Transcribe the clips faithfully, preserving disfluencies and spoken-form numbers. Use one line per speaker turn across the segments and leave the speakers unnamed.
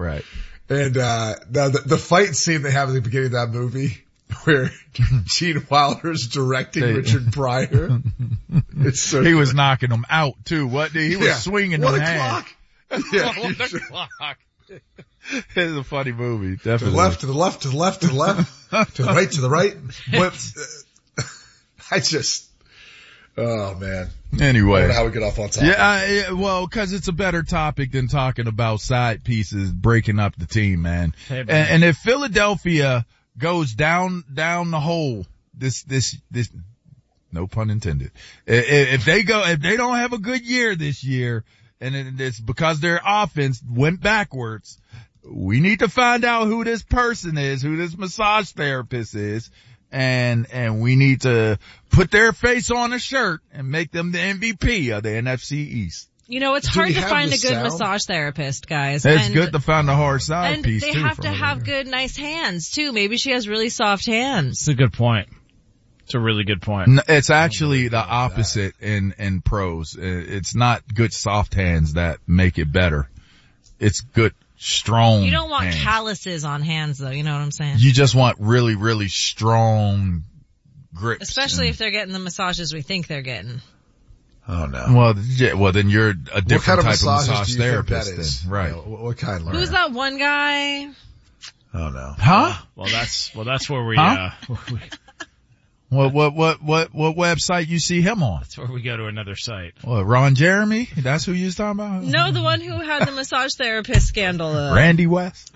right.
And, uh, the, the, the fight scene they have at the beginning of that movie where Gene Wilder's directing they, Richard Pryor. It's so
he
good.
was knocking him out too. What? He was
yeah.
swinging
what
them
a
hands.
Clock. Yeah.
What a clock. It's a funny movie. Definitely.
To the left, to the left, to the left, to the left, to the right, to the right. What? I just, oh man.
Anyway.
I don't know how we get off on topic.
Yeah, I, yeah well, cause it's a better topic than talking about side pieces breaking up the team, man. Hey, man. And, and if Philadelphia goes down, down the hole, this, this, this, no pun intended. If they go, if they don't have a good year this year, and it's because their offense went backwards, we need to find out who this person is, who this massage therapist is, and, and we need to put their face on a shirt and make them the M V P of the N F C East.
You know, it's
Do
hard to find a good
sound?
massage therapist, guys.
It's
and,
good to find a hard side
and
piece,
they
too.
have to have good, nice hands, too. Maybe she has really soft hands.
It's a good point. It's a really good point.
No, it's actually the opposite in, in pros. It's not good soft hands that make it better. It's good strong
You don't want
hands.
calluses on hands, though. You know what I'm saying?
You just want really, really strong grips.
Especially
and,
if they're getting the massages we think they're getting.
Oh no.
Well, yeah, well then you're a different
what kind of
type of
massages
massage
do you
therapist.
think that is?
Then. Right.
You know, what, what kind? Lauren?
Who's that one guy?
Oh no.
Huh?
Well, that's, well, that's where we,
Huh?
uh, we,
What, what, what, what, what website you see him on?
that's where we go to another site.
What, Ron Jeremy? That's who you was talking about?
No, the one who had the massage therapist scandal. Uh,
Randy West?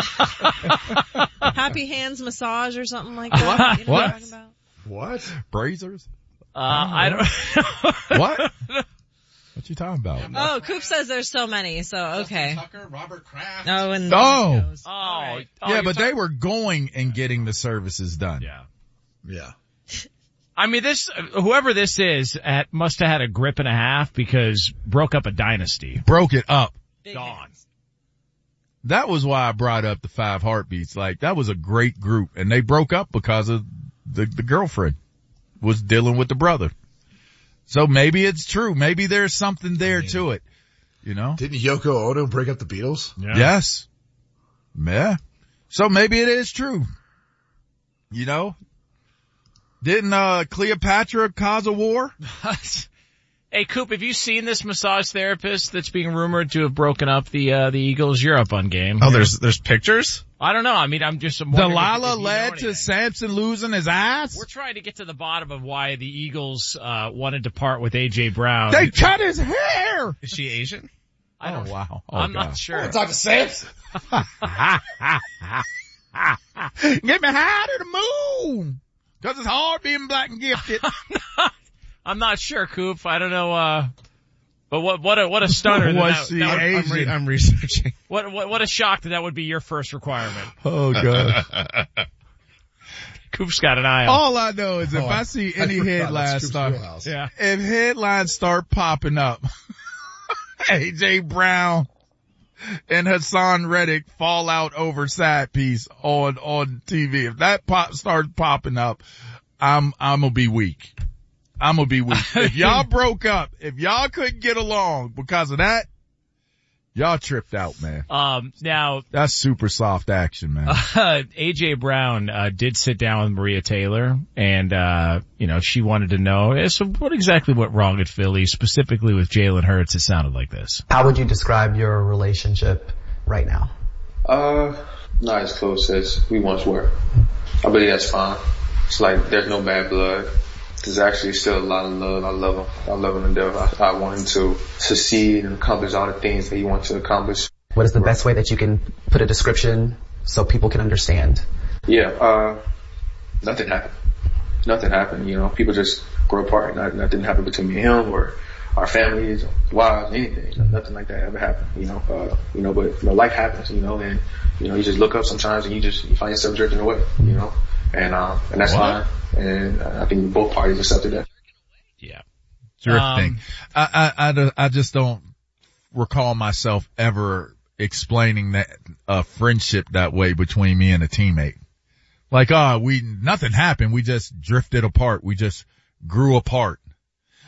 Happy Hands Massage or something like that. You know
What?
what I'm talking about?
What?
Brazers?
Uh, I don't,
What? What you talking about?
Oh, Coop says there's so many, so okay.
Tucker, Robert Kraft.
Oh, and
Oh.
goes.
oh,
All right.
oh,
yeah,
you're
but
talking-
they were going and getting the services done.
yeah.
Yeah.
I mean, this, whoever this is at, must have had a grip and a half because broke up a dynasty.
Broke it up.
Big
Gone.
hands.
That was why I brought up the Five Heartbeats. Like, that was a great group, and they broke up because of the, the girlfriend was dealing with the brother. So maybe it's true. Maybe there's something there to it. You know?
Didn't Yoko Ono break up the Beatles?
Yeah.
Yes. Yeah. So maybe it is true. You know? Didn't, uh, Cleopatra cause a war?
Hey, Coop, have you seen this massage therapist that's being rumored to have broken up the, uh, the Eagles Europe on game?
Oh, there's, there's pictures?
I don't know. I mean, I'm just wondering if-
Delilah
if you know
led
anything.
to Samson losing his ass?
We're trying to get to the bottom of why the Eagles, uh, wanted to part with A J Brown.
They cut his hair!
Is she Asian?
I don't,
oh, wow. Oh,
I'm
God.
not sure.
Talk to Samson.
Get me high to the moon! Cause it's hard being black and gifted.
I'm not sure, Coop. I don't know, uh, but what, what a, what a stunner. that
Was
that,
she
that,
I'm,
Asian?
re- I'm researching.
what, what, what a shock that that would be your first requirement.
Oh, God.
Coop's got an eye on.
All I know is if
Oh,
I see
I
any
forgot. That's
headlines
Scoop's
start,
wheelhouse.
Yeah.
if headlines start popping up, A J Brown and Hassan Reddick fall out over side piece on, on T V. If that pop starts popping up, I'm, I'm gonna be weak. I'm gonna be weak. If y'all broke up, if y'all couldn't get along because of that, y'all tripped out, man.
Um, now,
That's super soft action, man.
uh, A J Brown, uh, did sit down with Maria Taylor and, uh, you know, she wanted to know, eh, so what exactly went wrong at Philly, specifically with Jalen Hurts? It sounded like this.
How would you describe your relationship right now?
Uh, not as close as we once were. I believe that's fine. It's like there's no bad blood. There's actually still a lot of love. I love him. I love him to death. I, I want him to succeed and accomplish all the things that he wants to accomplish.
What is the best way that you can put a description so people can understand?
Yeah, uh, nothing happened. Nothing happened, you know. People just grow apart. Not, nothing happened between me and him or our families, or wives, anything. Nothing like that ever happened, you know. Uh, you know, but, you know, life happens, you know, and, you know, you just look up sometimes and you just, you find yourself drifting away, you know. And, um, and that's
What?
fine. And I think both parties accepted that.
Yeah.
Drifting.
Um,
I, I, I, don't- I just don't recall myself ever explaining that a friendship that way between me and a teammate. Like, oh, we, nothing happened. We just drifted apart. We just grew apart.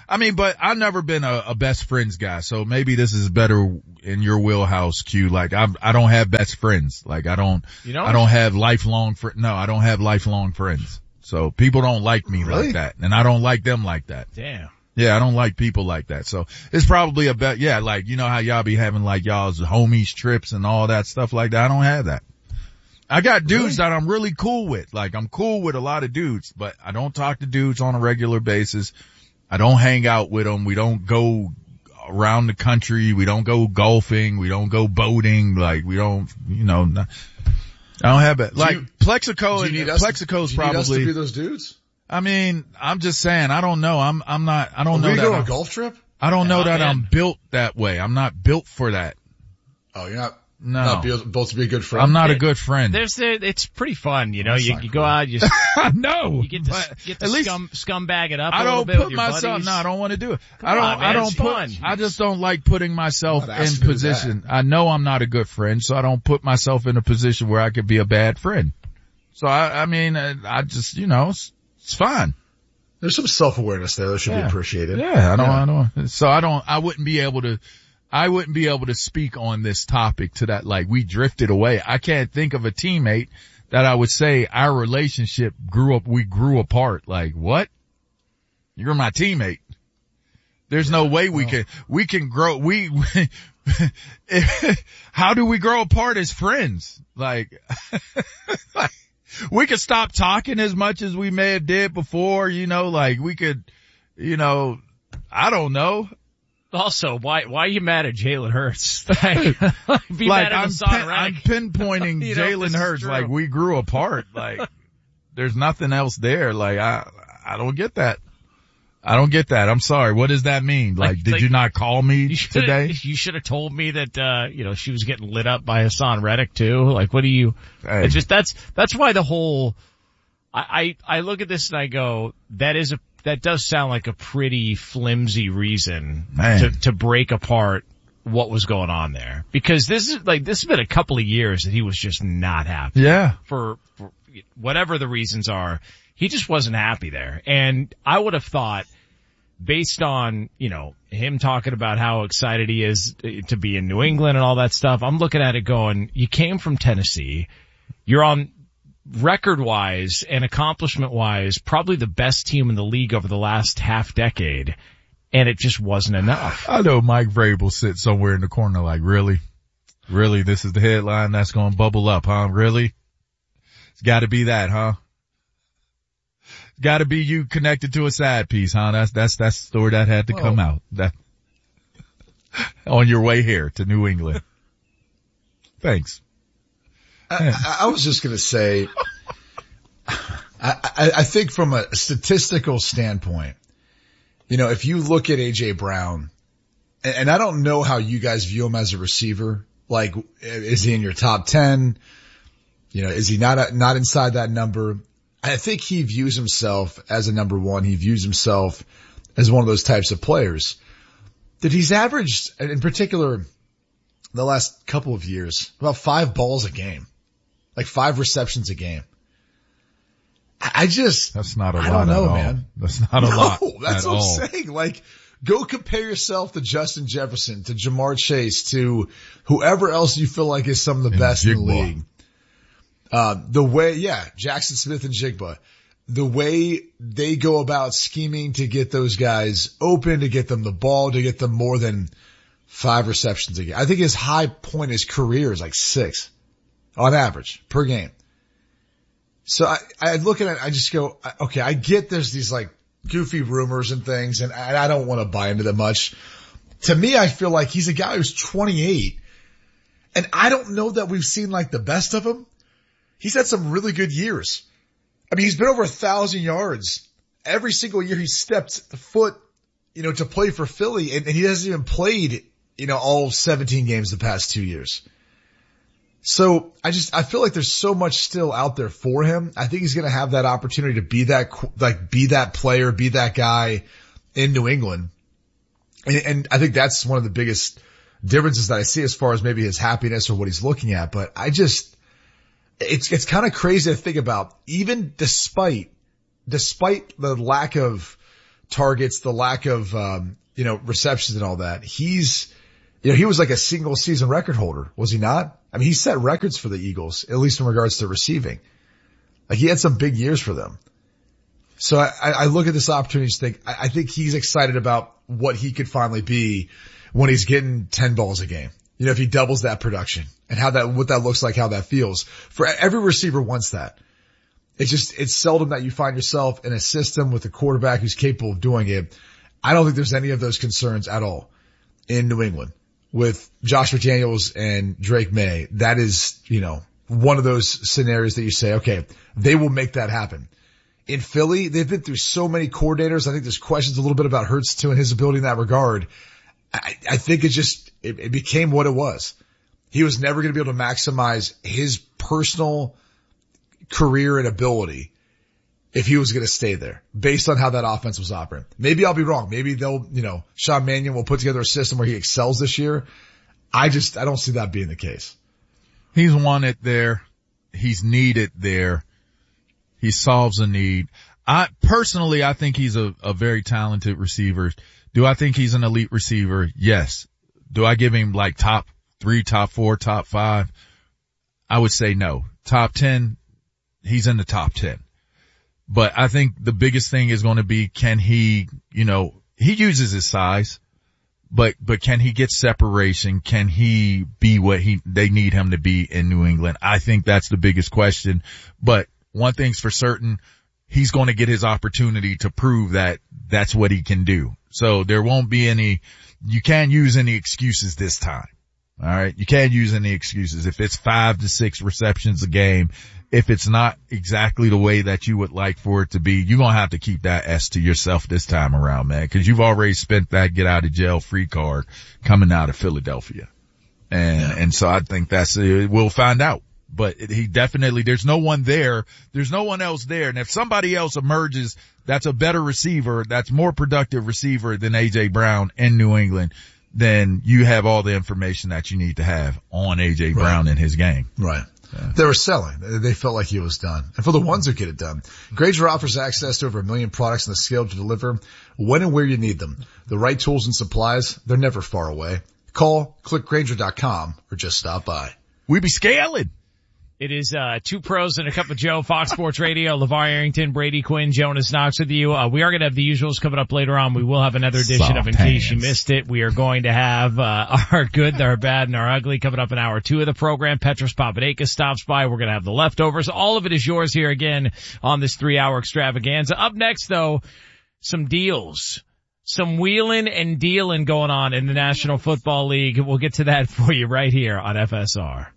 I mean, but I've never been a, a best friends guy, so maybe this is better in your wheelhouse, Q. Like, I I don't have best friends. Like, I don't,
You don't?
I don't have lifelong fr- no, I don't have lifelong friends. So people don't like me
Really?
like that, and I don't like them like that.
Damn.
Yeah, I don't like people like that. So it's probably a bet. Yeah, like, you know how y'all be having like y'all's homies trips and all that stuff like that. I don't have that. I got dudes
Really?
that I'm really cool with. Like, I'm cool with a lot of dudes, but I don't talk to dudes on a regular basis. I don't hang out with them. We don't go around the country. We don't go golfing. We don't go boating. Like, we don't, you know, not, I don't have it. Like,
you-
Plexico
Do
and
you need us,
Plexico's
do you need us to
probably,
be those dudes?
I mean, I'm just saying, I don't know. I'm, I'm not, I don't
Are
know
we
that.
go on
I'm-
a golf trip?
I don't know
Yeah,
that
I'm
I'm
in.
built that way. I'm not built for that.
Oh, you're not,
No.
not be, built to be a good friend?
I'm not a
There-
good friend.
There's the, it's pretty fun, you know,
That's
you,
not
you go
cool.
out, you,
no,
you get to,
but
get to
at least
scum, scumbag it up a
I
little
don't
bit with
put
your
myself.
buddies.
No, I don't want to do it.
Come
I don't.
on, man,
I don't
it's
put.
fun.
I just don't like putting myself
I'm not
in
asking you
position. I know I'm not a good friend, so I don't put myself in a position where I could be a bad friend. So I, I mean, I, I just, you know, it's, it's fine.
There's some self-awareness there that should
Yeah.
be appreciated.
Yeah, I don't,
Yeah.
I don't, so I don't, I wouldn't be able to, I wouldn't be able to speak on this topic to that, like, we drifted away. I can't think of a teammate that I would say our relationship grew up, we grew apart. Like, what? You're my teammate. There's no way we can, we can grow, we, how do we grow apart as friends? Like, like, we could stop talking as much as we may have did before, you know, like we could, you know, I don't know.
Also, why, why are you mad at Jalen Hurts? Like, be
Like
mad at
I'm,
Hassan
pin, I'm
Reddick.
pinpointing
You know, if this
Jalen
is
Hurts
true.
like we grew apart. Like there's nothing else there. Like I, I don't get that. I don't get that. I'm sorry. What does that mean? Like,
Like-
did
like-
you not call me
You shoulda-
today?
You should have told me that, uh, you know, she was getting lit up by Hassan Reddick too. Like, what do you,
Hey.
it's just, that's, that's why the whole, I, I, I look at this and I go, that is a, that does sound like a pretty flimsy reason
Man.
to, to break apart what was going on there. Because this is like, this has been a couple of years that he was just not happy.
Yeah.
For, for whatever the reasons are, he just wasn't happy there. And I would have thought, based on, you know, him talking about how excited he is to be in New England and all that stuff, I'm looking at it going, you came from Tennessee, you're on record-wise and accomplishment-wise probably the best team in the league over the last half decade, and it just wasn't enough.
I know Mike Vrabel sits somewhere in the corner like, really? Really? This is the headline that's going to bubble up, huh? Really? It's got to be that, huh? It's got to be you connected to a side piece, huh? That's, that's, that's the story that had to
Well-
come out. That, on your way here to New England. Thanks.
I, I, I was just going to say, I, I, I think from a statistical standpoint, you know, if you look at A J Brown, and, and I don't know how you guys view him as a receiver, like, is he in your top ten? You know, is he not, not inside that number? I think he views himself as a number one. He views himself as one of those types of players that he's averaged, in particular, the last couple of years, about five balls a game, like five receptions a game. I I just,
That's not a
I
lot
don't know,
at all.
man.
That's not a
no,
lot
that's
at
what
all.
I'm saying. Like, go compare yourself to Justin Jefferson, to Jamar Chase, to whoever else you feel like is some of the
And
best in the
Jigba.
league. Uh, the way, yeah, Jackson Smith and Jigba, the way they go about scheming to get those guys open, to get them the ball, to get them more than five receptions a game. I think his high point in his career is like six on average per game. So I, I look at it, I just go, okay, I get there's these like goofy rumors and things, and I don't want to buy into that much. To me, I feel like he's a guy who's twenty-eight, and I don't know that we've seen like the best of him. He's had some really good years. I mean, he's been over a thousand yards every single year he's stepped foot, you know, to play for Philly, and, and he hasn't even played, you know, all seventeen games the past two years. So I just, I feel like there's so much still out there for him. I think he's going to have that opportunity to be that, like, be that player, be that guy in New England. And, and I think that's one of the biggest differences that I see as far as maybe his happiness or what he's looking at. But I just, it's, it's kind of crazy to think about, even despite, despite the lack of targets, the lack of, um, you know, receptions and all that. He's, you know, he was like a single season record holder, was he not? I mean, he set records for the Eagles, at least in regards to receiving. Like he had some big years for them. So I, I look at this opportunity and just think, I, I think he's excited about what he could finally be when he's getting ten balls a game. You know, if he doubles that production and how that, what that looks like, how that feels. For every receiver wants that. It's just, it's seldom that you find yourself in a system with a quarterback who's capable of doing it. I don't think there's any of those concerns at all in New England with Josh McDaniels and Drake May. That is, you know, one of those scenarios that you say, okay, they will make that happen. In Philly, they've been through so many coordinators. I think there's questions a little bit about Hurts too and his ability in that regard. I, I think it just, it, it became what it was. He was never going to be able to maximize his personal career and ability if he was going to stay there based on how that offense was operating. Maybe I'll be wrong. Maybe they'll, you know, Sean Mannion will put together a system where he excels this year. I just, I don't see that being the case.
He's wanted there. He's needed there. He solves a need. I personally, I think he's a, a very talented receiver. Do I think he's an elite receiver? Yes. Do I give him like top three, top four, top five? I would say no. Top ten, he's in the top ten. But I think the biggest thing is going to be, can he, you know, he uses his size, but, but can he get separation? Can he be what he, they need him to be in New England? I think that's the biggest question. But one thing's for certain, he's going to get his opportunity to prove that that's what he can do. So there won't be any, you can't use any excuses this time. All right. You can't use any excuses. If it's five to six receptions a game, if it's not exactly the way that you would like for it to be, you're going to have to keep that S to yourself this time around, man, because you've already spent that get out of jail free card coming out of Philadelphia. And, yeah. and so I think that's, uh, we'll find out. But he definitely, there's no one there. There's no one else there. And if somebody else emerges that's a better receiver, that's more productive receiver than A J Brown in New England, then you have all the information that you need to have on A J Brown right. in his game.
Right. Yeah. They were selling. They felt like he was done. And for the ones who get it done, Grainger offers access to over a million products and the scale to deliver when and where you need them. The right tools and supplies, they're never far away. Call, click Grainger dot com, or just stop by.
We be scaling.
It is, uh, two pros and a cup of Joe, Fox Sports Radio, LeVar Arrington, Brady Quinn, Jonas Knox with you. Uh, we are going to have the usuals coming up later on. We will have another edition Soft of In Case You Missed It. We are going to have, uh, our good, our bad, and our ugly coming up in hour two of the program. Petros Papadakis stops by. We're going to have the leftovers. All of it is yours here again on this three hour extravaganza. Up next though, some deals. Some wheeling and dealing going on in the National Football League. We'll get to that for you right here on F S R.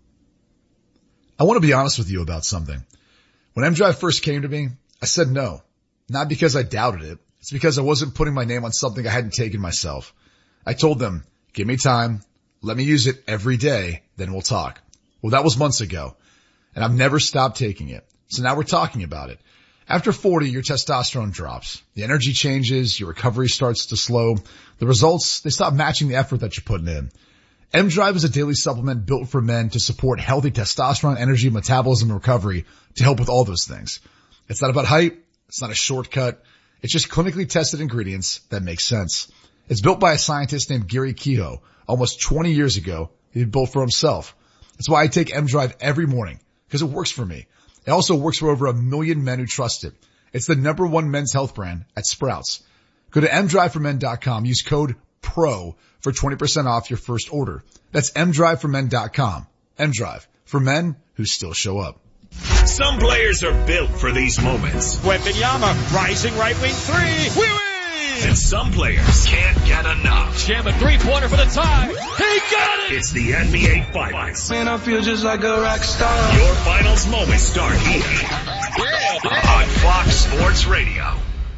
I want to be honest with you about something. When M-Drive first came to me, I said no. Not because I doubted it. It's because I wasn't putting my name on something I hadn't taken myself. I told them, give me time, let me use it every day, then we'll talk. Well, that was months ago, and I've never stopped taking it. So now we're talking about it. After forty, your testosterone drops. The energy changes, your recovery starts to slow. The results, they stop matching the effort that you're putting in. M-Drive is a daily supplement built for men to support healthy testosterone, energy, metabolism, and recovery to help with all those things. It's not about hype. It's not a shortcut. It's just clinically tested ingredients that make sense. It's built by a scientist named Gary Kehoe. Almost twenty years ago, he built for himself. That's why I take M-Drive every morning, because it works for me. It also works for over a million men who trust it. It's the number one men's health brand at Sprouts. Go to M drive for men dot com. Use code PRO for twenty percent off your first order. That's M drive for men dot com. M-Drive, for men who still show up.
Some players are built for these moments.
Wembanyama, rising right wing three. We win!
And some players can't get enough.
Jam a three-pointer for the tie. He got it!
It's the N B A Finals.
Man, I feel just like a rock star.
Your finals moments start here. Yeah, yeah. On Fox Sports Radio.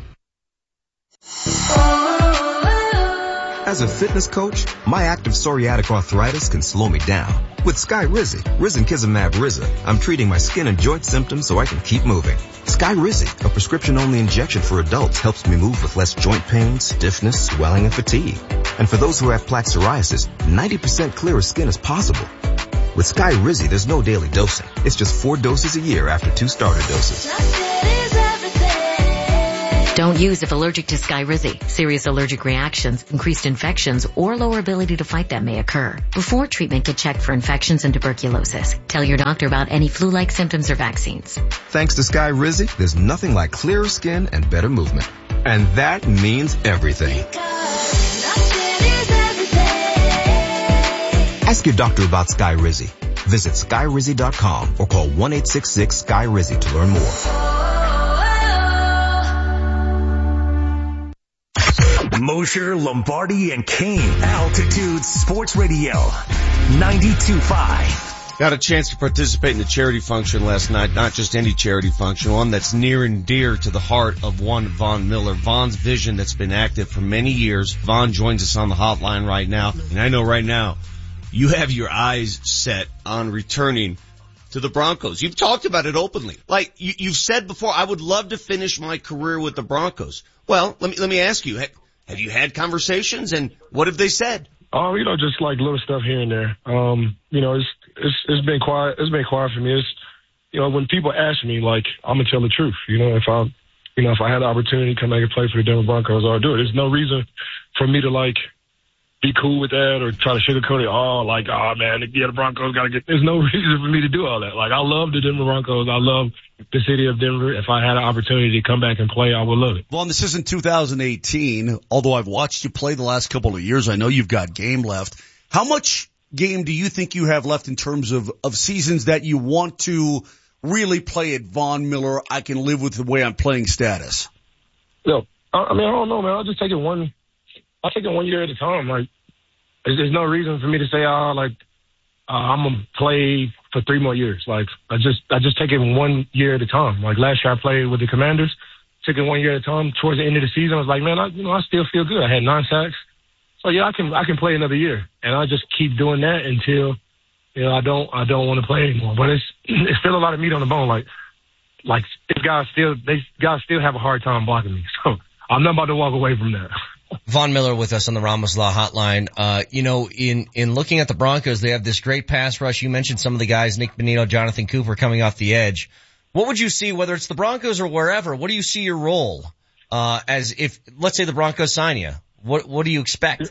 As a fitness coach, my active psoriatic arthritis can slow me down. With Skyrizi, Risankizumab Riza, I'm treating my skin and joint symptoms so I can keep moving. Skyrizi, a prescription-only injection for adults, helps me move with less joint pain, stiffness, swelling, and fatigue. And for those who have plaque psoriasis, ninety percent clearer skin is possible. With Skyrizi, there's no daily dosing. It's just four doses a year after two starter doses.
Don't use if allergic to Skyrizi. Serious allergic reactions, increased infections, or lower ability to fight them may occur. Before treatment, get checked for infections and tuberculosis. Tell your doctor about any flu-like symptoms or vaccines.
Thanks to Skyrizi, there's nothing like clearer skin and better movement. And that means everything. Ask your doctor about Skyrizi. Visit Skyrizi dot com or call one eight six six Sky Rizzy to learn more.
Mosher, Lombardi, and Kane. Altitude Sports Radio. ninety-two point five.
Got a chance to participate in the charity function last night. Not just any charity function, one that's near and dear to the heart of one Von Miller. Von's vision that's been active for many years. Von joins us on the hotline right now. And I know right now, you have your eyes set on returning to the Broncos. You've talked about it openly. Like, you, you've said before, I would love to finish my career with the Broncos. Well, let me, let me ask you, have you had conversations, and what have they said?
Oh, you know, just like little stuff here and there. Um, you know, it's, it's, it's been quiet. It's been quiet for me. It's, you know, when people ask me, like, I'm going to tell the truth. You know, if I, you know, if I had the opportunity to come back and play for the Denver Broncos, I'll do it. There's no reason for me to, like, be cool with that or try to sugarcoat it. Oh, like, oh man, yeah, the Broncos got to get, there's no reason for me to do all that. Like, I love the Denver Broncos. I love the city of Denver. If I had an opportunity to come back and play, I would love it.
Well, this isn't two thousand eighteen. Although I've watched you play the last couple of years, I know you've got game left. How much game do you think you have left in terms of, of seasons that you want to really play at Von Miller? I can live with the way I'm playing status.
No, I mean, I don't know, man. I'll just take it one, I'll take it one year at a time. Like, there's, there's no reason for me to say, oh, like, uh, I'm going to play for three more years. Like, I just, I just take it one year at a time. Like, last year I played with the Commanders, took it one year at a time. Towards the end of the season, I was like, man, I, you know, I still feel good. I had nine sacks. So yeah, I can, I can play another year. And I just keep doing that until, you know, I don't, I don't want to play anymore. But it's, it's still a lot of meat on the bone. Like, like, these guys still, they guys still have a hard time blocking me. So I'm not about to walk away from that.
Von Miller with us on the Ramos Law Hotline. Uh, you know, in, in looking at the Broncos, they have this great pass rush. You mentioned some of the guys, Nick Bonito, Jonathan Cooper coming off the edge. What would you see, whether it's the Broncos or wherever, what do you see your role, uh, as if, let's say the Broncos sign you? What, what do you expect?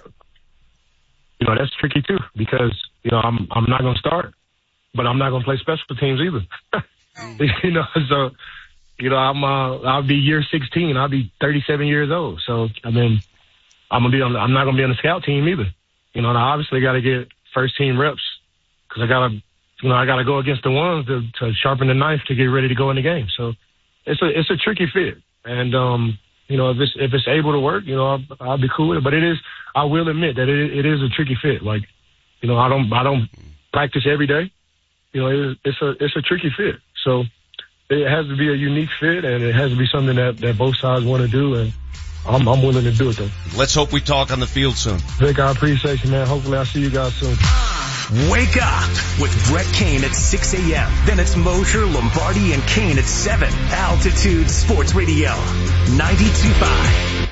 You know, that's tricky too, because, you know, I'm, I'm not going to start, but I'm not going to play special teams either. You know, so, you know, I'm, uh, I'll be year sixteen. I'll be thirty-seven years old. So, I mean, I'm gonna be on. I'm not gonna be on the scout team either. You know, and I obviously got to get first team reps because I gotta, you know, I gotta go against the ones to, to sharpen the knife to get ready to go in the game. So it's a it's a tricky fit, and um, you know, if it's if it's able to work, you know, I'll, I'll be cool with it. But it is, I will admit that it it is a tricky fit. Like, you know, I don't I don't practice every day. You know, it, it's a it's a tricky fit. So it has to be a unique fit, and it has to be something that that both sides want to do, and I'm, I'm willing to do it, though.
Let's hope we talk on the field soon.
Vic, I appreciate you, man. Hopefully I'll see you guys soon.
Wake up with Brett Kane at six a.m. Then it's Mosher, Lombardi, and Kane at seven. Altitude Sports Radio, ninety-two point five.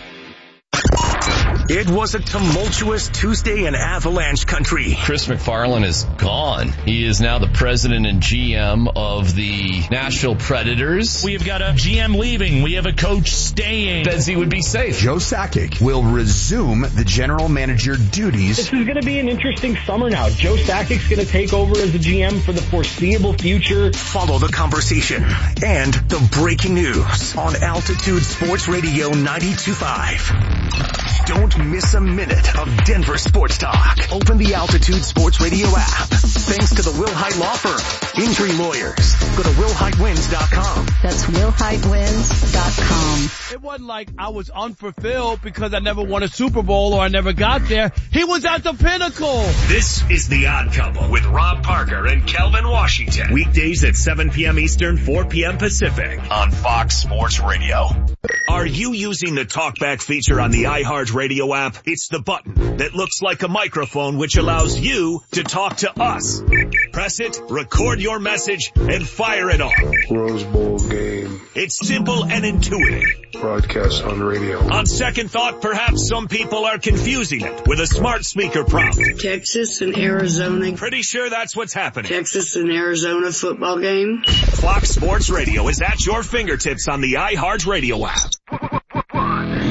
It was a tumultuous Tuesday in Avalanche country.
Chris McFarland is gone. He is now the president and G M of the Nashville Predators.
We have got a G M leaving. We have a coach staying.
Says he would be safe.
Joe Sakic will resume the general manager duties.
This is going to be an interesting summer now. Joe Sakic's going to take over as the G M for the foreseeable future.
Follow the conversation and the breaking news on Altitude Sports Radio ninety-two point five. Don't miss a minute of Denver sports talk. Open the Altitude Sports Radio app. Thanks to the Will Hyde Law Firm. Injury lawyers. Go to will hyde wins dot com.
That's will hyde wins dot com.
It wasn't like I was unfulfilled because I never won a Super Bowl or I never got there. He was at the pinnacle.
This is The Odd Couple with Rob Parker and Kelvin Washington. Weekdays at seven p.m. Eastern, four p.m. Pacific on Fox Sports Radio. Are you using the TalkBack feature on the iHeartRadio app? It's the button that looks like a microphone which allows you to talk to us. Press it, record your message, and fire it off.
Rose Bowl game.
It's simple and intuitive.
Broadcast on radio.
On second thought, perhaps some people are confusing it with a smart speaker prompt.
Texas and Arizona.
Pretty sure that's what's happening.
Texas and Arizona football game.
Fox Sports Radio is at your fingertips on the iHeartRadio app.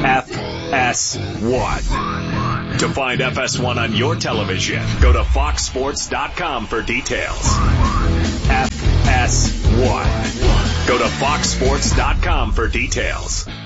F S one. To find F S one on your television, go to fox sports dot com for details. F S one. Go to fox sports dot com for details.